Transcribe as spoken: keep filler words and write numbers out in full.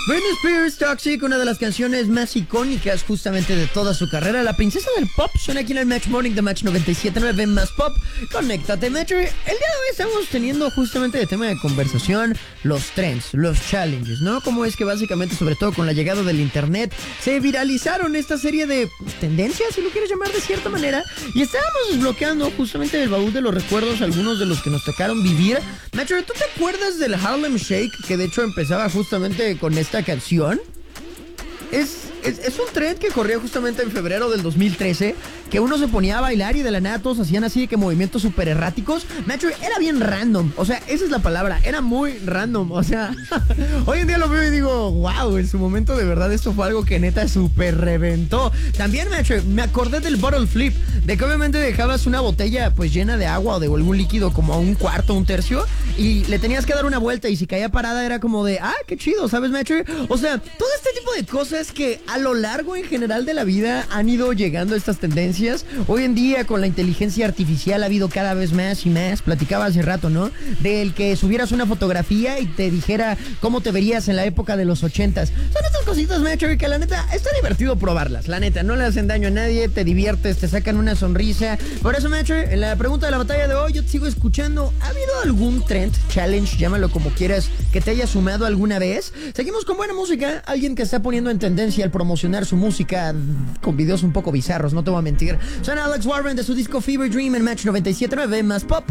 Britney Spears, Toxic, una de las canciones más icónicas justamente de toda su carrera. La princesa del pop suena aquí en el Match Morning de Match noventa y siete punto nueve más pop. Conéctate, Metro. El día de hoy estamos teniendo justamente de tema de conversación los trends, los challenges, ¿no? Cómo es que básicamente, sobre todo con la llegada del internet, se viralizaron esta serie de tendencias, si lo quieres llamar de cierta manera. Y estábamos desbloqueando justamente el baúl de los recuerdos, algunos de los que nos tocaron vivir. Metro, ¿tú te acuerdas del Harlem Shake? Que de hecho empezaba justamente con esta esta canción. Es, es, es un trend que corría justamente en febrero del dos mil trece, que uno se ponía a bailar y de la nada todos hacían así de que movimientos súper erráticos. Metro, era bien random, o sea, esa es la palabra, era muy random, o sea, hoy en día lo veo y digo, wow, en su momento de verdad esto fue algo que neta súper reventó. También, Metro, me acordé del bottle flip, de que obviamente dejabas una botella pues llena de agua o de algún líquido como a un cuarto, un tercio, y le tenías que dar una vuelta y si caía parada era como de, ah, qué chido, ¿sabes, Metro? O sea, todo este tipo de cosas que a lo largo en general de la vida han ido llegando estas tendencias. Hoy en día con la inteligencia artificial ha habido cada vez más y más. Platicaba hace rato, ¿no? Del que subieras una fotografía y te dijera cómo te verías en la época de los ochentas. Son estas cositas, Metro, que la neta está divertido probarlas. La neta, no le hacen daño a nadie, te diviertes, te sacan una sonrisa. Por eso, Metro, en la pregunta de la batalla de hoy yo te sigo escuchando. ¿Ha habido algún trend, challenge, llámalo como quieras, que te haya sumado alguna vez? Seguimos con buena música. Alguien que está poniendo en tendencia al promocionar su música con videos un poco bizarros, no te voy a mentir. Suena Alex Warren de su disco Fever Dream en Match noventa y siete punto nueve más pop.